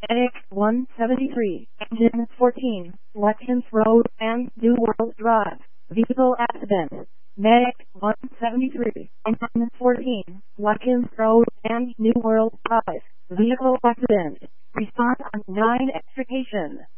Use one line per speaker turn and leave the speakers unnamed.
Medic 173, Engine 14, Watkins Road and New World Drive. Vehicle accident. Medic 173, Engine 14, Watkins Road and New World Drive. Vehicle accident. Response on 9 extrication.